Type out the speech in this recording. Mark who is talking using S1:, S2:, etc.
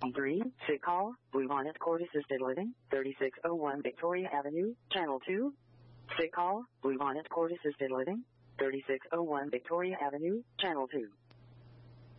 S1: 3, sick call, Bluebonnet Court Assisted Living, 3601 Victoria Avenue, Channel 2. Sick call, Bluebonnet Court Assisted Living, 3601 Victoria Avenue, Channel 2.